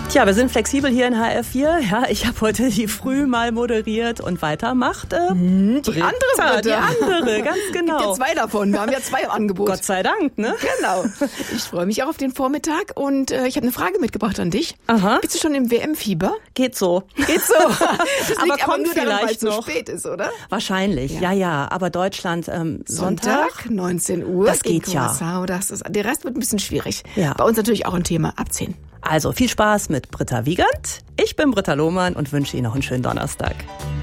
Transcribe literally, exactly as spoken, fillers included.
Tja, wir sind flexibel hier in H R vier. Ja, ich habe heute die Früh mal moderiert und weitermacht äh, die Britta, andere Britta. Die andere, ganz genau. Es gibt ja zwei davon. Wir haben ja zwei im Angebot. Gott sei Dank, ne? Genau. Ich freue mich auch auf den Vormittag und äh, ich habe eine Frage mitgebracht an dich. Aha. Bist du schon im W M-Fieber? Geht so. Geht so. Das aber liegt kommt aber nur daran, weil vielleicht es so noch. spät ist, oder? Wahrscheinlich, ja, ja. ja. Aber Deutschland ähm, Sonntag, Sonntag, neunzehn Uhr. Das geht ja. Das ist, der Rest wird ein bisschen schwierig. Ja. Bei uns natürlich auch ein Thema ab zehn. Also viel Spaß mit Britta Wiegand. Ich bin Britta Lohmann und wünsche Ihnen noch einen schönen Donnerstag.